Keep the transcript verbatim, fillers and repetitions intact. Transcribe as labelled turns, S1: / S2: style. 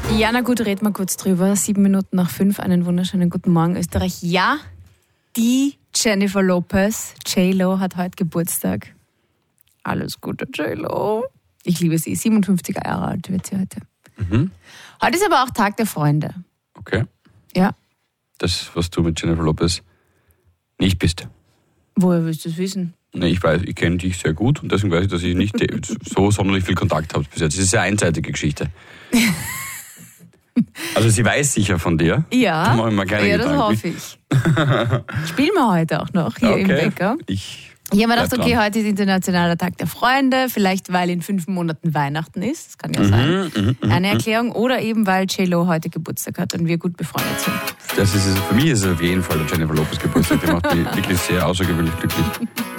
S1: Ja, na gut, reden wir kurz drüber. Sieben Minuten nach fünf, einen wunderschönen guten Morgen, Österreich. Ja, die Jennifer Lopez, J-Lo, hat heute Geburtstag. Alles Gute, J-Lo. Ich liebe sie. siebenundfünfzig Jahre alt wird sie heute.
S2: Mhm.
S1: Heute ist aber auch Tag der Freunde.
S2: Okay.
S1: Ja.
S2: Das, was du mit Jennifer Lopez nicht bist.
S1: Woher willst du es wissen?
S2: Nee, ich weiß, ich kenne dich sehr gut und deswegen weiß ich, dass ich nicht so sonderlich viel Kontakt habe bis jetzt. Das ist eine einseitige Geschichte. Also sie weiß sicher von dir.
S1: Ja,
S2: da mache ich mir keine
S1: ja, das
S2: Gedanken.
S1: hoffe ich. Spielen wir heute auch noch hier
S2: okay.
S1: im Wecker.
S2: Ich
S1: Ich habe mir gedacht,
S2: bleib
S1: okay,
S2: dran.
S1: heute ist Internationaler Tag der Freunde, vielleicht weil in fünf Monaten Weihnachten ist, das kann ja sein,
S2: Mhm, mhm,
S1: eine Erklärung, oder eben weil J-Lo heute Geburtstag hat und wir gut befreundet sind.
S2: Das ist, für mich ist es auf jeden Fall der Jennifer Lopez Geburtstag. Der macht mich wirklich sehr außergewöhnlich glücklich.